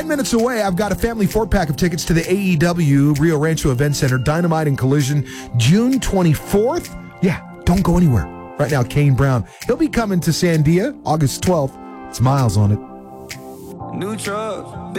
Minutes away, I've got a family 4-pack of tickets to the AEW Rio Rancho Event Center, Dynamite and Collision, June 24th. Yeah, don't go anywhere. Right now, Kane Brown. He'll be coming to Sandia August 12th. It's Miles on it. New truck.